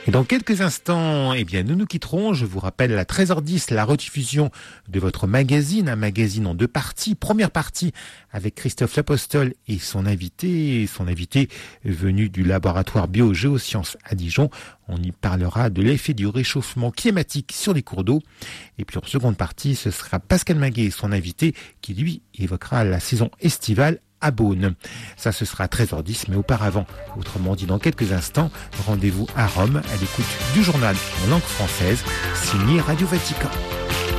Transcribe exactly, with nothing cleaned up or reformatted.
Et dans quelques instants, eh bien, nous nous quitterons. Je vous rappelle à treize heures dix, la rediffusion de votre magazine, un magazine en deux parties. Première partie avec Christophe L'Apostole et son invité, son invité venu du laboratoire Bio-Géosciences à Dijon. On y parlera de l'effet du réchauffement climatique sur les cours d'eau. Et puis en seconde partie, ce sera Pascal Maguet, son invité, qui lui évoquera la saison estivale à Beaune. Ça, ce sera à treize heures dix, mais auparavant, autrement dit dans quelques instants, rendez-vous à Rome à l'écoute du journal en langue française, signé Radio Vatican.